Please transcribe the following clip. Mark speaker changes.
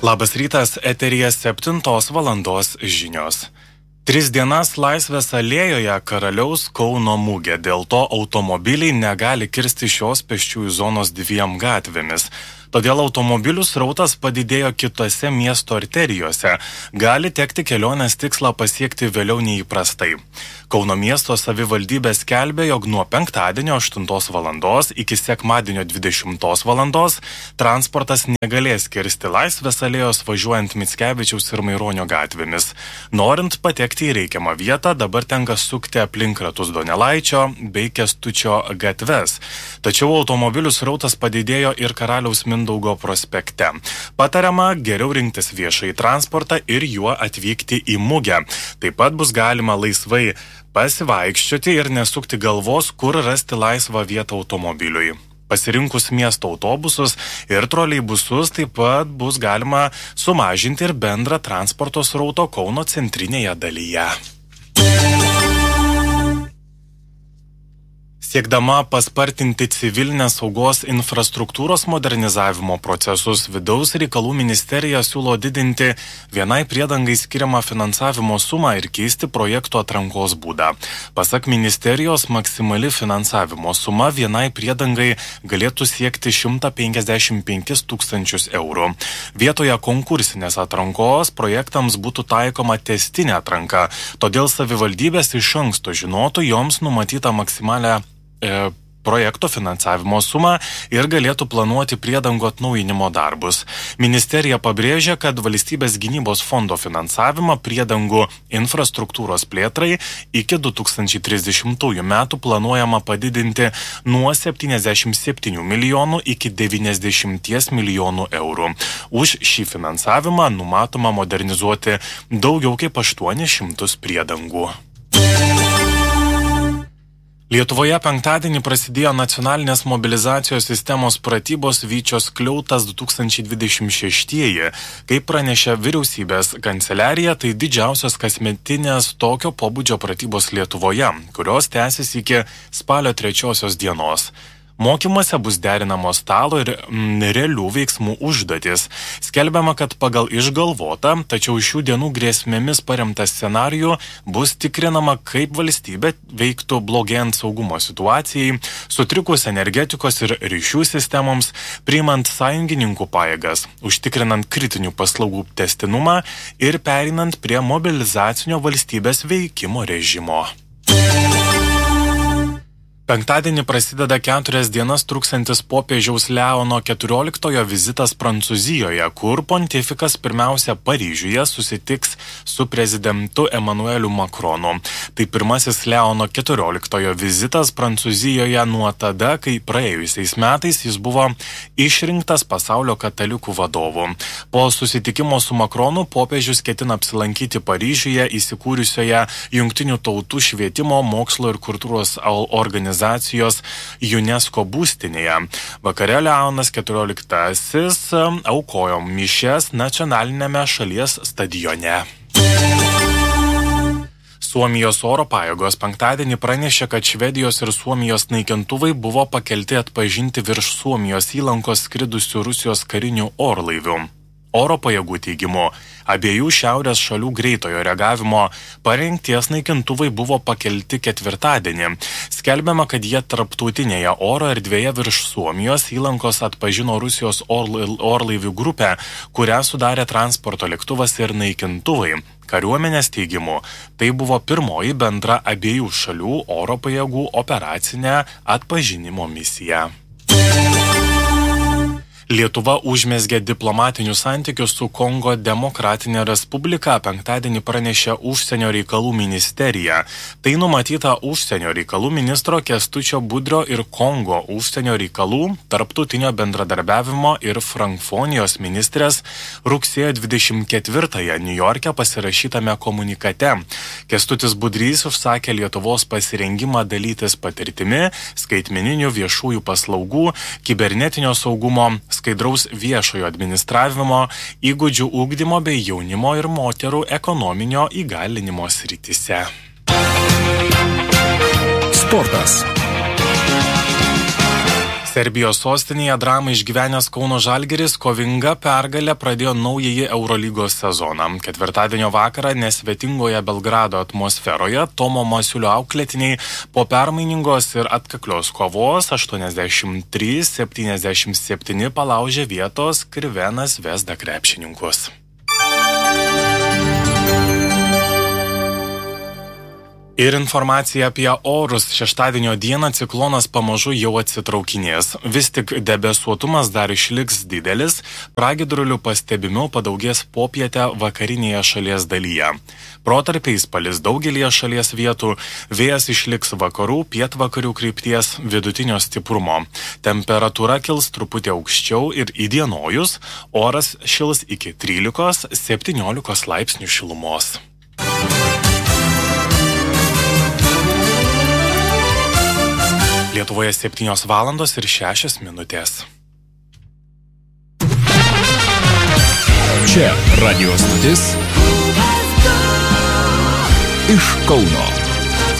Speaker 1: Labas rytas, eteryje 7 valandos žinios. 3 dienas Laisvės alėjoje karaliaus Kauno mugė, dėl to automobiliai negali kirsti šios pėsčiųjų zonos 2 gatvėmis. Todėl automobilių srautas padidėjo kitose miesto arterijose. Gali tekti kelionės tikslą pasiekti vėliau neįprastai. Kauno miesto savivaldybė skelbė, jog nuo penktadienio 8 valandos iki sekmadienio 20 valandos transportas negalės kirsti Laisvės alėjos važiuojant Mickevičiaus ir Maironio gatvėmis. Norint patekti į reikiamą vietą, dabar tenka sukti aplink ratus Donelaičio bei Kęstučio gatves. Tačiau automobilių srautas padidėjo ir Karaliaus Mindaugo prospekte. Patariama geriau rinktis viešąjį transportą ir juo atvykti į mugę. Taip pat bus galima laisvai pasivaikščioti ir nesukti galvos, kur rasti laisvą vietą automobiliui. Pasirinkus miesto autobusus ir troleibusus taip pat bus galima sumažinti ir bendrą transporto srauto Kauno centrinėje dalyje. Siekdama paspartinti civilinės saugos infrastruktūros modernizavimo procesus, Vidaus reikalų ministerija siūlo didinti vienai priedangai skiriamą finansavimo sumą ir keisti projektų atrankos būdą. Pasak ministerijos, maksimali finansavimo suma vienai priedangai galėtų siekti 155 000 eurų. Vietoje konkursinės atrankos projektams būtų taikoma tęstinė atranka, todėl savivaldybės iš anksto žinotų joms numatytą maksimalę projekto finansavimo sumą ir galėtų planuoti priedangų atnaujinimo darbus. Ministerija pabrėžia, kad valstybės gynybos fondo finansavimą priedangų infrastruktūros plėtrai iki 2030 metų planuojama padidinti nuo 77 milijonų iki 90 milijonų eurų. Už šį finansavimą numatoma modernizuoti daugiau kaip 800 priedangų. Lietuvoje penktadienį prasidėjo nacionalinės mobilizacijos sistemos pratybos Vyčio skliautas 2026. Kaip pranešė vyriausybės kanceliarija, tai didžiausios kasmetinės tokio pobūdžio pratybos Lietuvoje, kurios tęsis iki spalio 3 dienos. Mokymuose bus derinamos stalo ir realių veiksmų užduotis. Skelbiama, kad pagal išgalvotą, tačiau šių dienų grėsmėmis paremtą scenarijų bus tikrinama, kaip valstybė veiktų blogėjant saugumo situacijai, sutrikus energetikos ir ryšių sistemoms, priimant sąjungininkų pajėgas, užtikrinant kritinių paslaugų tęstinumą ir pereinant prie mobilizacinio valstybės veikimo režimo. Penktadienį prasideda 4 dienas truksiantis popiežiaus Leono XIV vizitas Prancūzijoje, kur pontifikas pirmiausia Paryžiuje susitiks su prezidentu Emmanueliu Macronu. Tai pirmasis Leono XIV vizitas Prancūzijoje nuo tada, kai praėjusiais metais jis buvo išrinktas pasaulio katalikų vadovu. Po susitikimo su Macronu popiežius ketina apsilankyti Paryžiuje įsikūrusioje Jungtinių tautų švietimo, mokslo ir kultūros organizacijos UNESCO būstinėje. Vakare Leonas XIV aukojo mišias nacionalinėme šalies stadione. Suomijos oro pajėgos penktadienį pranešė, kad Švedijos ir Suomijos naikintuvai buvo pakelti atpažinti virš Suomijos įlankos skridusių Rusijos karinių orlaivių. Oro pajėgų teigimu, abiejų šiaurės šalių greitojo reagavimo parengties naikintuvai buvo pakelti ketvirtadienį. Skelbiama, kad jie tarptautinėje oro erdvėje virš Suomijos įlankos atpažino Rusijos orlaivių grupę, kurią sudarė transporto lėktuvas ir naikintuvai. Kariuomenės teigimu, tai buvo pirmoji bendra abiejų šalių oro pajėgų operacinė atpažinimo misija. Lietuva užmezgė diplomatinius santykius su Kongo Demokratinė Respublika, penktadienį pranešė Užsienio reikalų ministerija. Tai numatyta Užsienio reikalų ministro Kęstučio Budrio ir Kongo užsienio reikalų, tarptautinio bendradarbiavimo ir frankfonijos ministrės rugsėjo 24-ąją Niujorke pasirašytame komunikate. Kęstutis Budrys užsakė Lietuvos pasirengimą dalytis patirtimi, skaitmeninių viešųjų paslaugų, kibernetinio saugumo, skaidraus viešojo administravimo, įgūdžių ugdymo bei jaunimo ir moterų ekonominio įgalinimo srityse.
Speaker 2: Sportas.
Speaker 1: Serbijos sostinėje dramą išgyvenęs Kauno Žalgiris kovinga pergalė pradėjo naująjį Eurolygos sezoną. Ketvirtadienio vakarą nesvetingoje Belgrado atmosferoje Tomo Masiulio auklėtiniai po permainingos ir atkaklios kovos 83-77 palaužė vietos Crvena Zvezda krepšininkus. Ir informacija apie orus. Šeštadienio dieną ciklonas pamažu jau atsitraukinės. Vis tik debesuotumas dar išliks didelis, pragiedrulių pastebimiau padaugės popietę vakarinėje šalies dalyje. Protarpiais palis daugelį šalies vietų, vėjas išliks vakarų, pietvakarių krypties vidutinio stiprumo. Temperatūra kils truputį aukščiau ir įdienojus oras šils iki 13-17 laipsnių šilumos. Lietuvoje 7 valandos ir 6 minutės.
Speaker 2: Čia radio stotis iš Kauno.